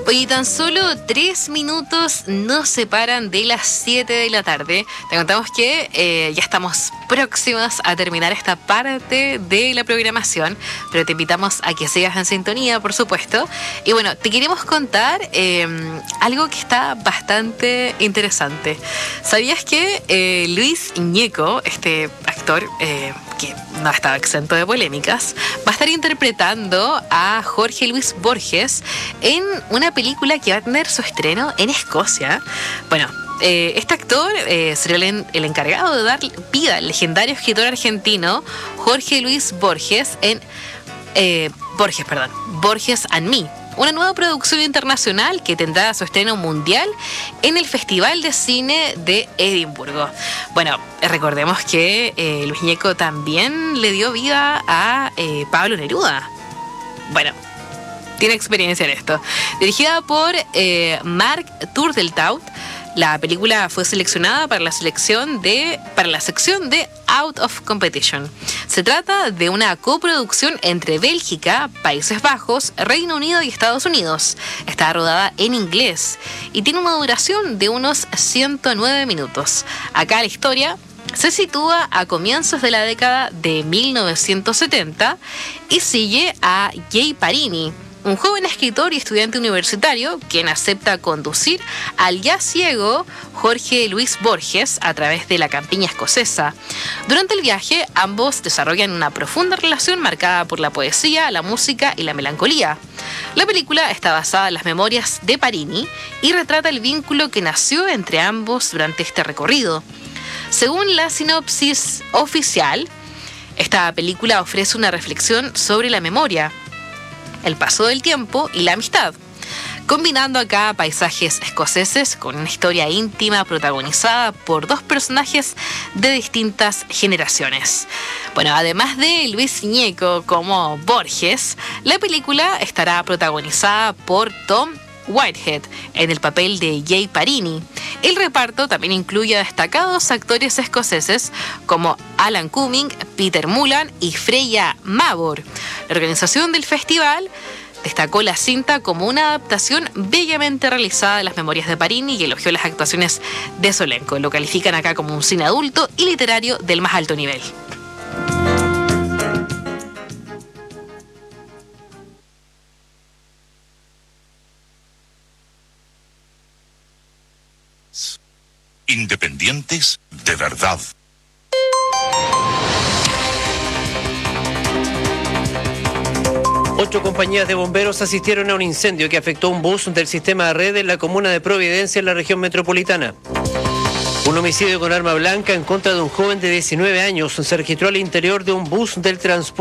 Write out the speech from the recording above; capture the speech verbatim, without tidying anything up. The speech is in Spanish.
Oye, tan solo tres minutos nos separan de las siete de la tarde. Te contamos que eh, ya estamos próximos a terminar esta parte de la programación, pero te invitamos a que sigas en sintonía, por supuesto. Y bueno, te queremos contar eh, algo que está bastante interesante. ¿Sabías que eh, Luis Ñeco, este actor eh, que no estaba exento de polémicas, va a estar interpretando a Jorge Luis Borges en una película que va a tener su estreno en Escocia? Bueno, eh, este actor eh, será el, el encargado de dar vida al legendario escritor argentino Jorge Luis Borges en eh, Borges, perdón, Borges and Me, una nueva producción internacional que tendrá su estreno mundial en el Festival de Cine de Edimburgo. Bueno, recordemos que eh, Luis Ñeco también le dio vida a eh, Pablo Neruda. Bueno, tiene experiencia en esto. Dirigida por eh, Mark Turteltaub, la película fue seleccionada para la selección de para la sección de Out of Competition. Se trata de una coproducción entre Bélgica, Países Bajos, Reino Unido y Estados Unidos. Está rodada en inglés y tiene una duración de unos ciento nueve minutos. Acá la historia se sitúa a comienzos de la década de mil novecientos setenta y sigue a Jay Parini, un joven escritor y estudiante universitario quien acepta conducir al ya ciego Jorge Luis Borges a través de la campiña escocesa. Durante el viaje, ambos desarrollan una profunda relación marcada por la poesía, la música y la melancolía. La película está basada en las memorias de Parini y retrata el vínculo que nació entre ambos durante este recorrido. Según la sinopsis oficial, esta película ofrece una reflexión sobre la memoria, el paso del tiempo y la amistad, combinando acá paisajes escoceses con una historia íntima protagonizada por dos personajes de distintas generaciones. Bueno, además de Luis Ñeco como Borges, la película estará protagonizada por Tom Whitehead en el papel de Jay Parini. El reparto también incluye a destacados actores escoceses como Alan Cumming, Peter Mullan y Freya Mavor. La organización del festival destacó la cinta como una adaptación bellamente realizada de las memorias de Parini y elogió las actuaciones de su elenco. Lo califican acá como un cine adulto y literario del más alto nivel. Independientes de verdad. Ocho compañías de bomberos asistieron a un incendio que afectó un bus del sistema de red en la comuna de Providencia, en la región metropolitana. Un homicidio con arma blanca en contra de un joven de diecinueve años se registró al interior de un bus del transporte